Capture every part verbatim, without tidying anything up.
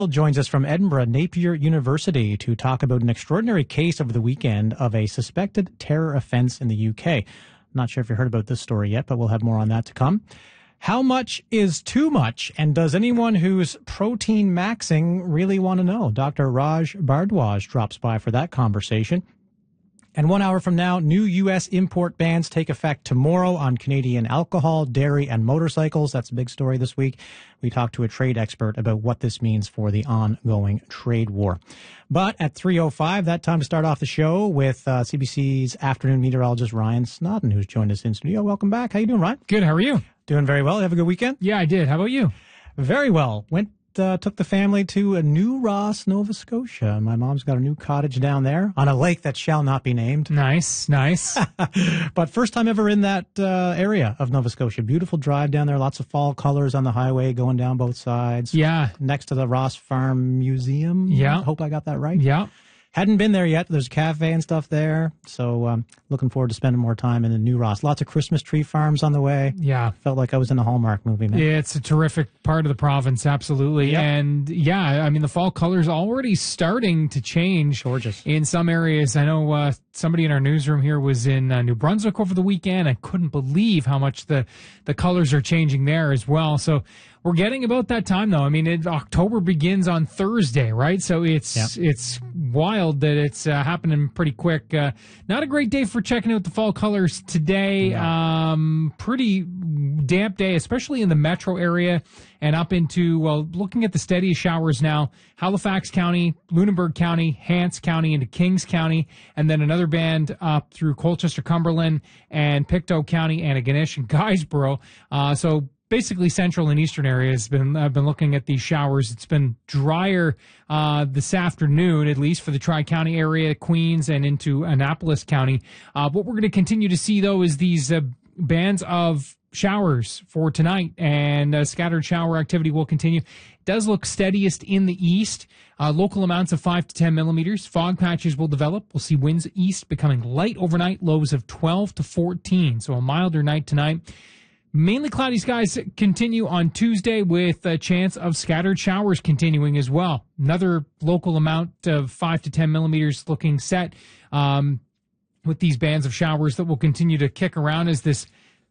Joins us from Edinburgh Napier University to talk about an extraordinary case over the weekend of a suspected terror offense in the U K. Not sure if you heard about this story yet, but we'll have more on that to come. How much is too much, and does anyone who's protein maxing really want to know? Doctor Raj Bhardwaj drops by for that conversation. And one hour from now, new U S import bans take effect tomorrow on Canadian alcohol, dairy, and motorcycles. That's a big story this week. We talked to a trade expert about what this means for the ongoing trade war. But at three oh five, that time to start off the show with uh, C B C's afternoon meteorologist Ryan Snodden, who's joined us in studio. Welcome back. How you doing, Ryan? Good. How are you? Doing very well. You have a good weekend? Yeah, I did. How about you? Very well. Went Uh, took the family to a New Ross, Nova Scotia. My mom's got a new cottage down there on a lake that shall not be named. Nice, nice. But first time ever in that uh, area of Nova Scotia. Beautiful drive down there. Lots of fall colors on the highway going down both sides. Yeah. Next to the Ross Farm Museum. Yeah. Hope I got that right. Yeah. Hadn't been there yet. There's a cafe and stuff there. So um, looking forward to spending more time in the New Ross. Lots of Christmas tree farms on the way. Yeah. Felt like I was in a Hallmark movie, man. It's a terrific part of the province, absolutely. Yep. And yeah, I mean, the fall colors already starting to change. Gorgeous. In some areas. I know uh, somebody in our newsroom here was in uh, New Brunswick over the weekend. I couldn't believe how much the, the colors are changing there as well. So we're getting about that time, though. I mean, it, October begins on Thursday, right? So it's Yep. it's wild that it's uh, happening pretty quick. Uh, not a great day for checking out the fall colors today. No. Um, pretty damp day, especially in the metro area and up into, well, looking at the steadiest showers now, Halifax County, Lunenburg County, Hants County into Kings County, and then another band up through Colchester, Cumberland, and Pictou County, Antigonish, and Guysborough. Uh, so basically central and eastern areas. Been I've been looking at these showers. It's been drier uh, this afternoon, at least for the Tri-County area, Queens, and into Annapolis County. Uh, what we're going to continue to see, though, is these uh, bands of showers for tonight, and uh, scattered shower activity will continue. It does look steadiest in the east. Uh, local amounts of five to ten millimeters. Fog patches will develop. We'll see winds east becoming light overnight, lows of twelve to fourteen. So a milder night tonight. Mainly cloudy skies continue on Tuesday with a chance of scattered showers continuing as well. Another local amount of five to ten millimeters looking set um, with these bands of showers that will continue to kick around as this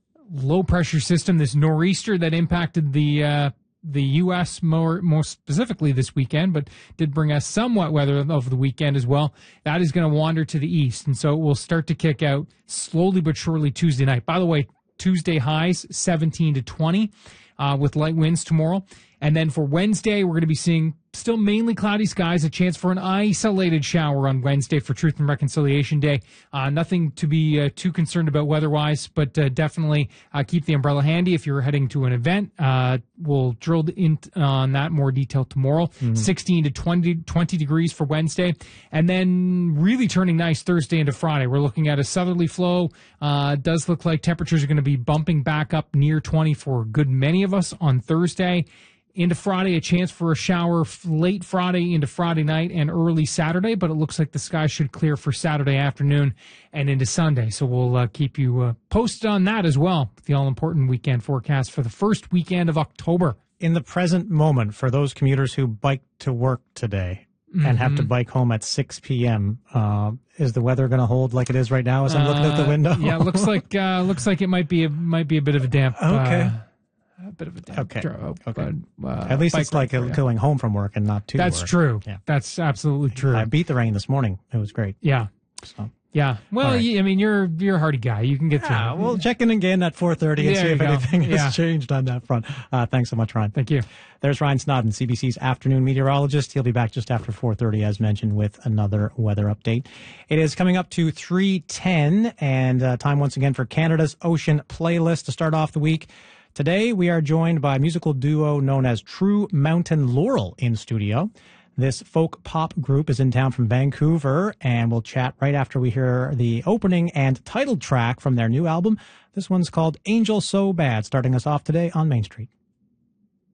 low pressure system, this nor'easter that impacted the uh, the U S more, more specifically this weekend, but did bring us some wet weather over the weekend as well. That is going to wander to the east, and so it will start to kick out slowly but surely Tuesday night. By the way, Tuesday highs seventeen to twenty uh, with light winds tomorrow. And then for Wednesday, we're going to be seeing still mainly cloudy skies, a chance for an isolated shower on Wednesday for Truth and Reconciliation Day. Uh, nothing to be uh, too concerned about weather-wise, but uh, definitely uh, keep the umbrella handy if you're heading to an event. Uh, we'll drill in on that more detail tomorrow. Mm-hmm. sixteen to twenty, twenty degrees for Wednesday. And then really turning nice Thursday into Friday. We're looking at a southerly flow. Uh, does look like temperatures are going to be bumping back up near twenty for a good many of us on Thursday. Into Friday, a chance for a shower late Friday into Friday night and early Saturday, but it looks like the sky should clear for Saturday afternoon and into Sunday. So we'll uh, keep you uh, posted on that as well, the all-important weekend forecast for the first weekend of October. In the present moment, for those commuters who bike to work today mm-hmm. and have to bike home at six p.m., uh, is the weather going to hold like it is right now as I'm looking uh, out the window? Yeah, it looks like uh, looks like it might be a, might be a bit of a damp. Okay. Uh, A bit of a damp okay. Dro- okay. But, uh, At least it's like for, yeah. going home from work and not to That's work. true. Yeah. That's absolutely true. I beat the rain this morning. It was great. Yeah. So. Yeah. Well, right. you, I mean, you're you're a hardy guy. You can get through Yeah, it. we'll check in again at four thirty and There see if you go. anything Yeah. has changed on that front. Uh, thanks so much, Ryan. Thank you. There's Ryan Snodden, C B C's afternoon meteorologist. He'll be back just after four thirty, as mentioned, with another weather update. It is coming up to three ten, and uh, time once again for Canada's Ocean Playlist to start off the week. Today, we are joined by a musical duo known as True Mountain Laurel in studio. This folk pop group is in town from Vancouver, and we'll chat right after we hear the opening and title track from their new album. This one's called Angel So Bad, starting us off today on Main Street.